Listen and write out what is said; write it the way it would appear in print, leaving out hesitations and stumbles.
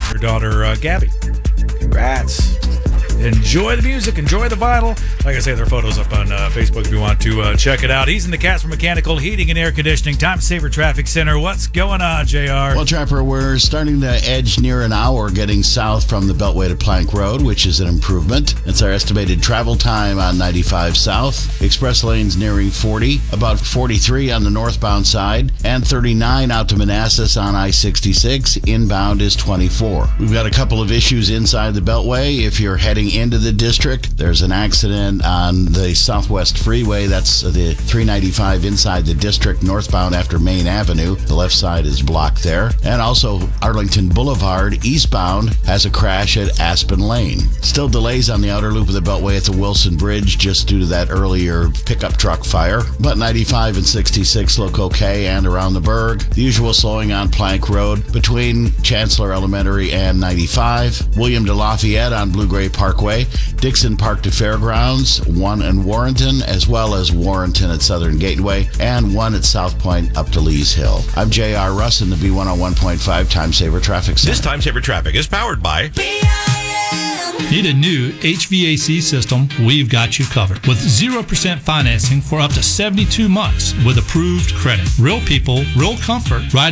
her daughter, Gabby. Congrats. Enjoy the music. Enjoy the vinyl. Like I say, there are photos up on Facebook if you want to check it out. He's in the Casper Mechanical Heating and Air Conditioning Time Saver Traffic Center. What's going on, JR? Well, Trapper, we're starting to edge near an hour getting south from the Beltway to Plank Road, which is an improvement. It's our estimated travel time on 95 South. Express lanes nearing 40, about 43 on the northbound side, and 39 out to Manassas on I-66. Inbound is 24. We've got a couple of issues inside the Beltway. If you're heading into the district, there's an accident on the Southwest Freeway. That's the 395 inside the district, northbound after Main Avenue. The left side is blocked there. And also Arlington Boulevard, eastbound, has a crash at Aspen Lane. Still delays on the outer loop of the Beltway at the Wilson Bridge just due to that earlier pickup truck fire. But 95 and 66 look okay, and around the Berg, the usual slowing on Plank Road between Chancellor Elementary and 95. William de Lafayette on Blue Gray Parkway. Dixon Park to Fairgrounds, one in Warrenton, as well as Warrenton at Southern Gateway, and one at South Point up to Lees Hill. I'm J.R. Russ in the B101.5 Time Saver Traffic Center. This Time Saver Traffic is powered by Need a new HVAC system? We've got you covered. With 0% financing for up to 72 months with approved credit. Real people, real comfort, right